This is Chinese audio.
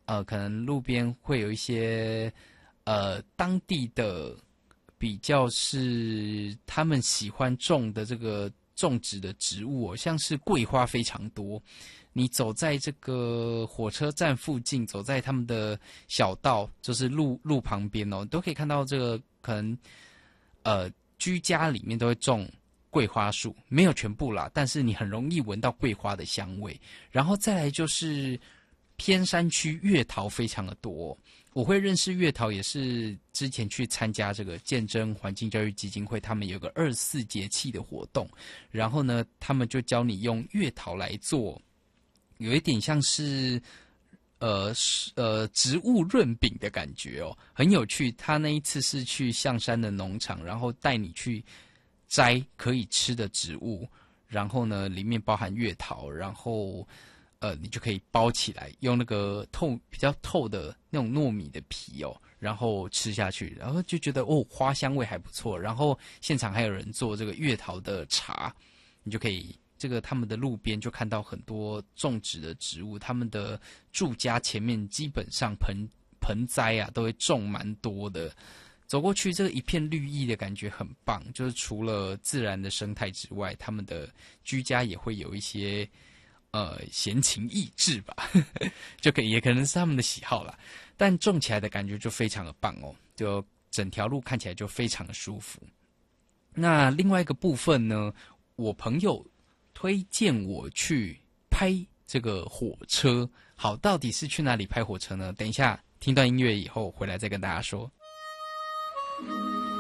可能路边会有一些当地的比较是他们喜欢种的这个种植的植物像是桂花非常多。你走在这个火车站附近，走在他们的小道，就是路旁边都可以看到这个可能居家里面都会种桂花树，没有全部啦，但是你很容易闻到桂花的香味。然后再来就是偏山区月桃非常的多，我会认识月桃也是之前去参加这个见证环境教育基金会，他们有个24节气的活动，然后呢，他们就教你用月桃来做，有一点像是植物润饼的感觉很有趣。他那一次是去象山的农场，然后带你去摘可以吃的植物，然后呢，里面包含月桃，然后你就可以包起来，用那个比较透的那种糯米的皮然后吃下去，然后就觉得花香味还不错。然后现场还有人做这个月桃的茶，你就可以这个他们的路边就看到很多种植的植物，他们的住家前面基本上盆栽都会种蛮多的。走过去，这个一片绿意的感觉很棒，就是除了自然的生态之外，他们的居家也会有一些闲情逸致吧，也可能是他们的喜好啦。但种起来的感觉就非常的棒就整条路看起来就非常的舒服。那另外一个部分呢，我朋友推荐我去拍这个火车。好，到底是去哪里拍火车呢？等一下听段音乐以后回来再跟大家说。